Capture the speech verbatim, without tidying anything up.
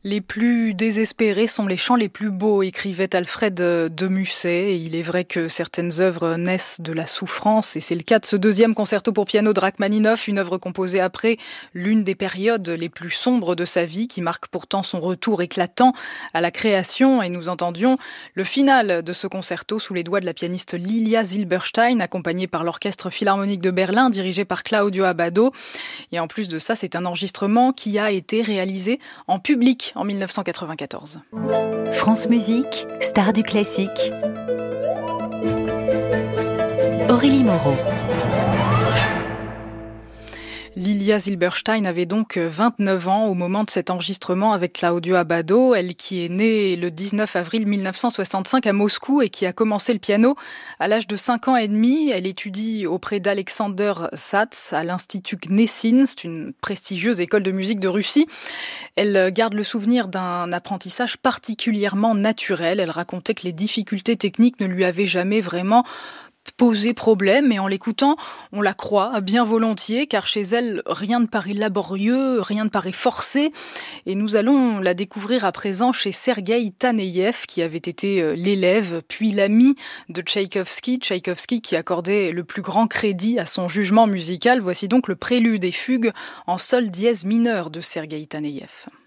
Les plus désespérés sont les chants les plus beaux, écrivait Alfred de Musset. Et il est vrai que certaines œuvres naissent de la souffrance, et c'est le cas de ce deuxième concerto pour piano de Rachmaninoff, une œuvre composée après l'une des périodes les plus sombres de sa vie, qui marque pourtant son retour éclatant à la création. Et nous entendions le final de ce concerto sous les doigts de la pianiste Lilia Silberstein, accompagnée par l'Orchestre Philharmonique de Berlin, dirigé par Claudio Abbado. Et en plus de ça, c'est un enregistrement qui a été réalisé en public en mille neuf cent quatre-vingt-quatorze. France Musique, star du classique. Aurélie Moreau. Lilia Silberstein avait donc vingt-neuf ans au moment de cet enregistrement avec Claudio Abbado, elle qui est née le dix-neuf avril mille neuf cent soixante-cinq à Moscou et qui a commencé le piano à l'âge de cinq ans et demi. Elle étudie auprès d'Alexander Satz à l'Institut Gnessin, c'est une prestigieuse école de musique de Russie. Elle garde le souvenir d'un apprentissage particulièrement naturel. Elle racontait que les difficultés techniques ne lui avaient jamais vraiment poser problème, et en l'écoutant, on la croit bien volontiers, car chez elle, rien ne paraît laborieux, rien ne paraît forcé. Et nous allons la découvrir à présent chez Sergueï Taneïev, qui avait été l'élève, puis l'ami de Tchaïkovski. Tchaïkovski qui accordait le plus grand crédit à son jugement musical. Voici donc le prélude et fugue en sol dièse mineur de Sergueï Taneïev.